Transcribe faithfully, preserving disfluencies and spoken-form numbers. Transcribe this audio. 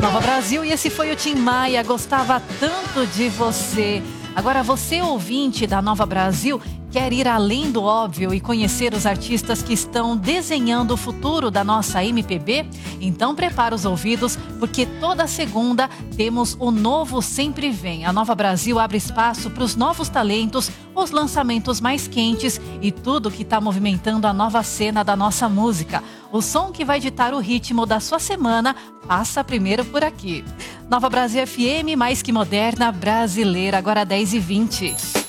Nova Brasil e esse foi o Tim Maia, gostava tanto de você. Agora você, ouvinte da Nova Brasil, quer ir além do óbvio e conhecer os artistas que estão desenhando o futuro da nossa M P B? Então prepara os ouvidos, porque toda segunda temos o Novo Sempre Vem. A Nova Brasil abre espaço para os novos talentos, os lançamentos mais quentes e tudo que está movimentando a nova cena da nossa música. O som que vai ditar o ritmo da sua semana passa primeiro por aqui. Nova Brasil F M, mais que moderna, brasileira, agora dez e vinte.